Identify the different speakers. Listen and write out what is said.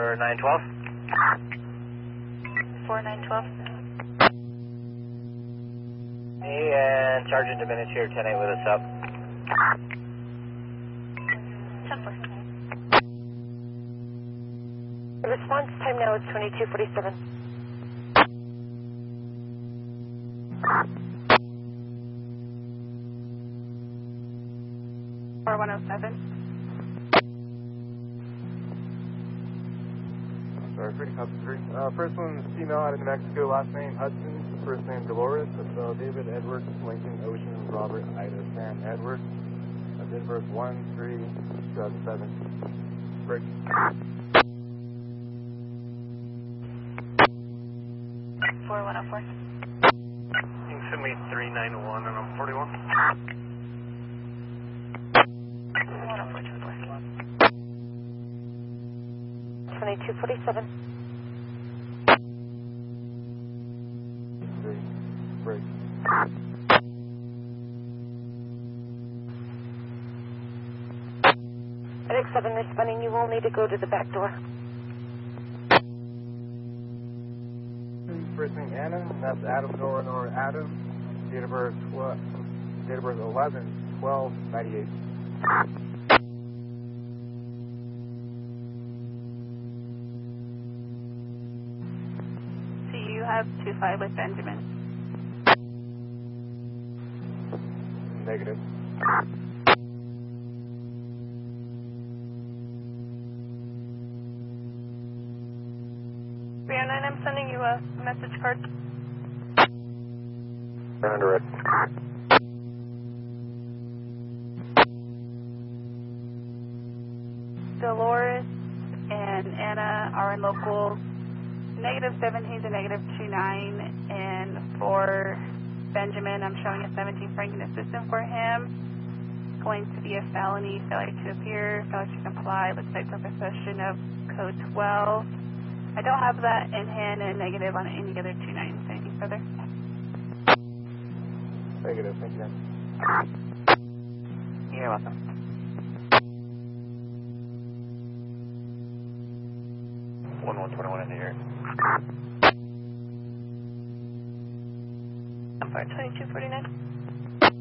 Speaker 1: 4912.
Speaker 2: 4912.
Speaker 1: Hey, and Sergeant Diminish here, 10-8 with us up.
Speaker 2: 10-4. The response time now is 22:47. 4107.
Speaker 3: Sorry, pretty copy 3. First one, female out of New Mexico, last name Hudson, first name Dolores. That's David, Edward, Lincoln, Ocean, Robert, Ida, Sam, Edward. Date of birth 1/3/2007. Break.
Speaker 2: 4104.
Speaker 1: You can send me 391 and I'm 41.
Speaker 2: 10424. 22:47.
Speaker 3: 3. Break.
Speaker 2: FedEx 7 responding, you will need to go to the back door.
Speaker 3: First name Anna, that's Adam, Nora, Adam. Date of birth 11/12/98.
Speaker 2: So you have 25 with Benjamin.
Speaker 3: Negative.
Speaker 2: 309, I'm sending you a message card.
Speaker 3: Under it.
Speaker 2: Dolores and Anna are in local -17 to -29, and for Benjamin, I'm showing a 17 franking assistant for him. Going to be a felony, failure to appear, failure to comply with site for possession of code 12. I don't have that in hand and negative on any other 29s. Anything further?
Speaker 3: Negative, thank you.
Speaker 2: You're welcome.
Speaker 1: One 121 in the air.
Speaker 2: I'm sorry, 2249.